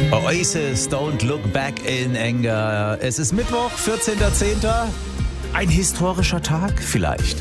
Oasis, Don't Look Back in Anger. Es ist Mittwoch, 14.10. Ein historischer Tag vielleicht.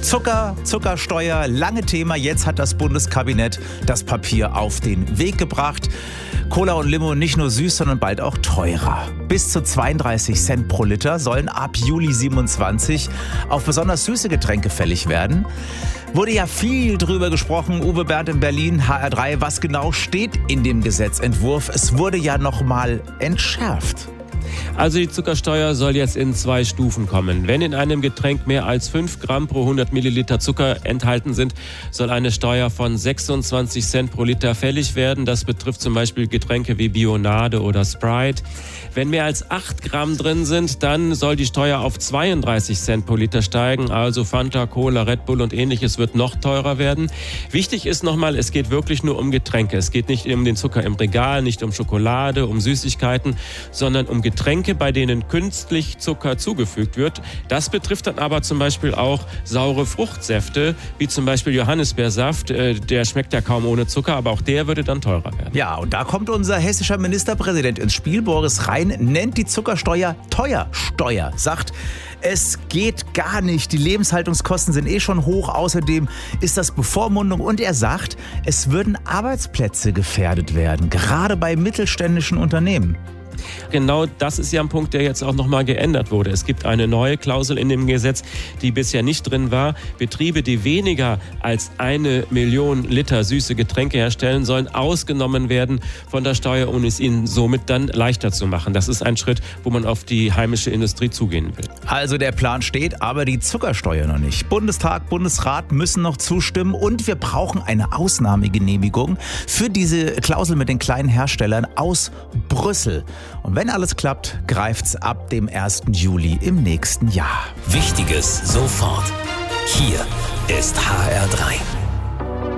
Zuckersteuer, lange Thema. Jetzt hat das Bundeskabinett das Papier auf den Weg gebracht. Cola und Limo nicht nur süß, sondern bald auch teurer. Bis zu 32 Cent pro Liter sollen ab Juli 27 auf besonders süße Getränke fällig werden. Wurde ja viel drüber gesprochen, Uwe Bernd in Berlin, HR3. Was genau steht in dem Gesetzentwurf? Es wurde ja nochmal entschärft. Also die Zuckersteuer soll jetzt in 2 Stufen kommen. Wenn in einem Getränk mehr als 5 Gramm pro 100 Milliliter Zucker enthalten sind, soll eine Steuer von 26 Cent pro Liter fällig werden. Das betrifft zum Beispiel Getränke wie Bionade oder Sprite. Wenn mehr als 8 Gramm drin sind, dann soll die Steuer auf 32 Cent pro Liter steigen. Also Fanta, Cola, Red Bull und ähnliches wird noch teurer werden. Wichtig ist nochmal, es geht wirklich nur um Getränke. Es geht nicht um den Zucker im Regal, nicht um Schokolade, um Süßigkeiten, sondern um Getränke, bei denen künstlich Zucker zugefügt wird. Das betrifft dann aber zum Beispiel auch saure Fruchtsäfte, wie zum Beispiel Johannisbeersaft. Der schmeckt ja kaum ohne Zucker, aber auch der würde dann teurer werden. Ja, und da kommt unser hessischer Ministerpräsident ins Spiel. Boris Rhein nennt die Zuckersteuer Teuersteuer. Sagt, es geht gar nicht. Die Lebenshaltungskosten sind schon hoch. Außerdem ist das Bevormundung. Und er sagt, es würden Arbeitsplätze gefährdet werden, gerade bei mittelständischen Unternehmen. Genau das ist ja ein Punkt, der jetzt auch nochmal geändert wurde. Es gibt eine neue Klausel in dem Gesetz, die bisher nicht drin war. Betriebe, die weniger als 1 Million Liter süße Getränke herstellen, sollen ausgenommen werden von der Steuer, um es ihnen somit dann leichter zu machen. Das ist ein Schritt, wo man auf die heimische Industrie zugehen will. Also der Plan steht, aber die Zuckersteuer noch nicht. Bundestag, Bundesrat müssen noch zustimmen und wir brauchen eine Ausnahmegenehmigung für diese Klausel mit den kleinen Herstellern aus Brüssel. Und wenn alles klappt, greift's ab dem 1. Juli im nächsten Jahr. Wichtiges sofort. Hier ist HR3.